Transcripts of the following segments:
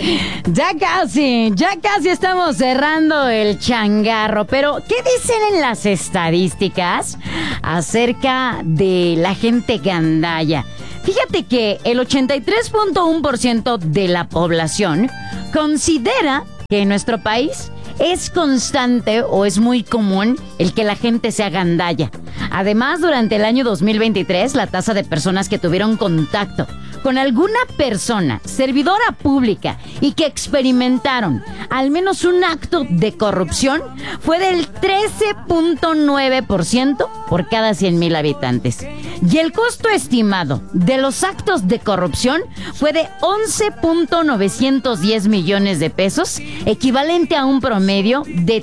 Ya casi estamos cerrando el changarro, pero ¿qué dicen en las estadísticas acerca de la gente gandalla? Fíjate que el 83.1% de la población considera que en nuestro país es constante o es muy común el que la gente sea gandalla. Además, durante el año 2023, la tasa de personas que tuvieron contacto con alguna persona servidora pública y que experimentaron al menos un acto de corrupción fue del 13.9% por cada 100,000 habitantes. Y el costo estimado de los actos de corrupción fue de 11.910 millones de pesos, equivalente a un promedio de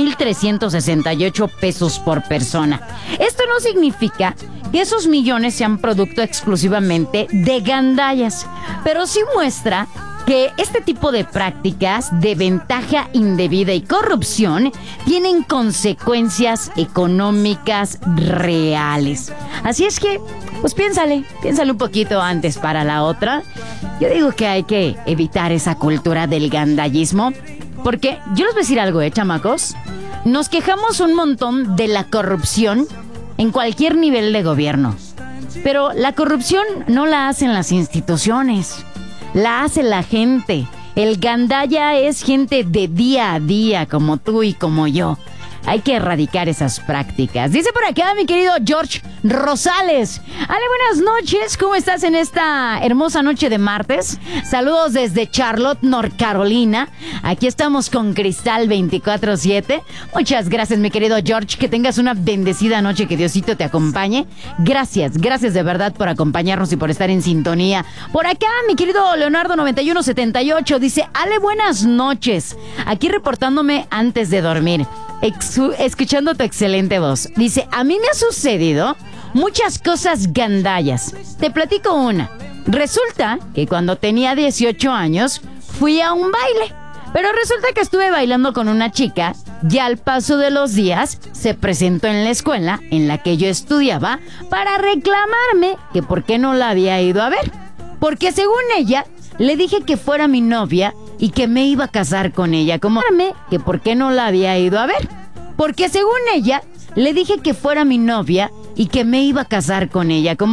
3,368 pesos por persona. Esto no significa que esos millones sean producto exclusivamente de gandallas, pero sí muestra que este tipo de prácticas de ventaja indebida y corrupción tienen consecuencias económicas reales. Así es que, pues piénsale un poquito antes para la otra. Yo digo que hay que evitar esa cultura del gandallismo, porque yo les voy a decir algo, chamacos. Nos quejamos un montón de la corrupción en cualquier nivel de gobierno, pero la corrupción no la hacen las instituciones, la hace la gente. El gandalla es gente de día a día, como tú y como yo. Hay que erradicar esas prácticas. Dice por acá mi querido George Rosales. Ale, buenas noches. ¿Cómo estás en esta hermosa noche de martes? Saludos desde Charlotte, North Carolina. Aquí estamos con Cristal 24/7. Muchas gracias, mi querido George. Que tengas una bendecida noche. Que Diosito te acompañe. Gracias de verdad por acompañarnos y por estar en sintonía. Por acá, mi querido Leonardo 9178 dice: Ale, buenas noches. Aquí reportándome antes de dormir. Escuchando tu excelente voz. Dice: a mí me ha sucedido muchas cosas gandallas. Te platico una. Resulta que cuando tenía 18 años fui a un baile, pero resulta que estuve bailando con una chica y al paso de los días se presentó en la escuela en la que yo estudiaba para reclamarme que por qué no la había ido a ver, porque según ella le dije que fuera mi novia y que me iba a casar con ella, como que por qué no la había ido a ver. Porque según ella, le dije que fuera mi novia y que me iba a casar con ella, como